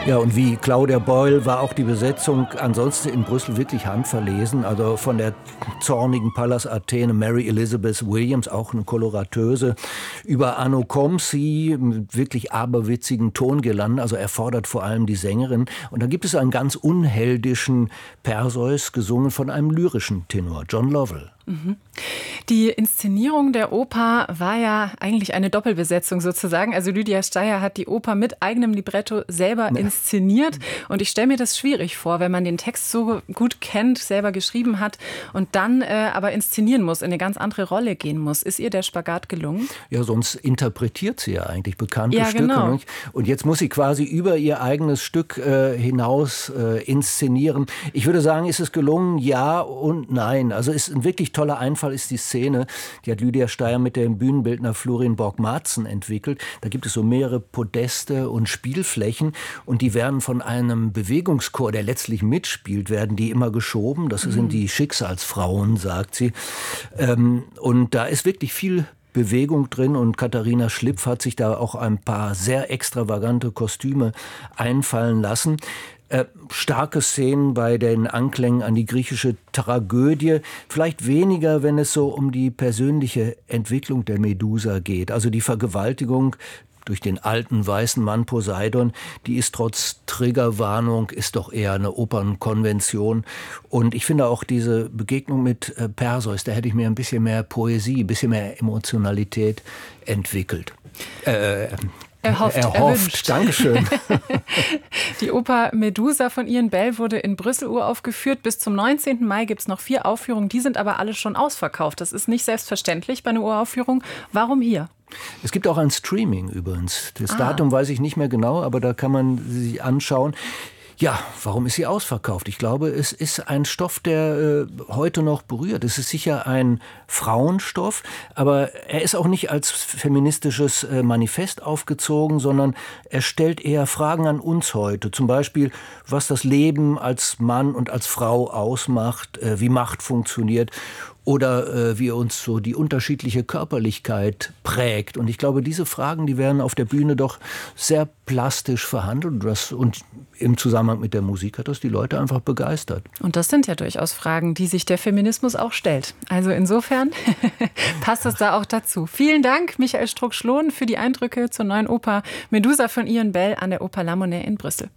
Ja, und wie Claudia Boyle war auch die Besetzung ansonsten in Brüssel wirklich handverlesen. Also von der zornigen Pallas Athene Mary Elizabeth Williams, auch eine Kolorateuse, über Anno Comsi mit wirklich aberwitzigen Tongirlanden, also er fordert vor allem die Sängerin. Und dann gibt es einen ganz unheldischen Perseus, gesungen von einem lyrischen Tenor, John Lovell. Die Inszenierung der Oper war ja eigentlich eine Doppelbesetzung sozusagen. Also Lydia Steyer hat die Oper mit eigenem Libretto selber inszeniert. Und ich stelle mir das schwierig vor, wenn man den Text so gut kennt, selber geschrieben hat und dann aber inszenieren muss, in eine ganz andere Rolle gehen muss. Ist ihr der Spagat gelungen? Ja, sonst interpretiert sie ja eigentlich bekannte Stücke. Genau. Nicht? Und jetzt muss sie quasi über ihr eigenes Stück hinaus inszenieren. Ich würde sagen, ist es gelungen? Ja und nein. Also ist ein wirklich toller Einfall ist die Szene, die hat Lydia Steyer mit dem Bühnenbildner Florin Borg-Marzen entwickelt. Da gibt es so mehrere Podeste und Spielflächen und die werden von einem Bewegungschor, der letztlich mitspielt, werden die immer geschoben. Das sind die Schicksalsfrauen, sagt sie. Und da ist wirklich viel Bewegung drin und Katharina Schlipf hat sich da auch ein paar sehr extravagante Kostüme einfallen lassen. Starke Szenen bei den Anklängen an die griechische Tragödie. Vielleicht weniger, wenn es so um die persönliche Entwicklung der Medusa geht. Also die Vergewaltigung durch den alten weißen Mann Poseidon, die ist trotz Triggerwarnung, ist doch eher eine Opernkonvention. Und ich finde auch diese Begegnung mit Perseus, da hätte ich mir ein bisschen mehr Poesie, ein bisschen mehr Emotionalität entwickelt. Erhofft. Dankeschön. Die Oper Medusa von Ian Bell wurde in Brüssel uraufgeführt. Bis zum 19. Mai gibt es noch 4 Aufführungen. Die sind aber alle schon ausverkauft. Das ist nicht selbstverständlich bei einer Uraufführung. Warum hier? Es gibt auch ein Streaming übrigens. Das Datum weiß ich nicht mehr genau, aber da kann man sich anschauen. Ja, warum ist sie ausverkauft? Ich glaube, es ist ein Stoff, der heute noch berührt. Es ist sicher ein Frauenstoff, aber er ist auch nicht als feministisches Manifest aufgezogen, sondern er stellt eher Fragen an uns heute. Zum Beispiel, was das Leben als Mann und als Frau ausmacht, wie Macht funktioniert. Oder wie uns so die unterschiedliche Körperlichkeit prägt. Und ich glaube, diese Fragen, die werden auf der Bühne doch sehr plastisch verhandelt. Und im Zusammenhang mit der Musik hat das die Leute einfach begeistert. Und das sind ja durchaus Fragen, die sich der Feminismus auch stellt. Also insofern passt das da auch dazu. Vielen Dank, Michael Strunk-Schlohn, für die Eindrücke zur neuen Oper Medusa von Ian Bell an der Oper La Monnaie in Brüssel.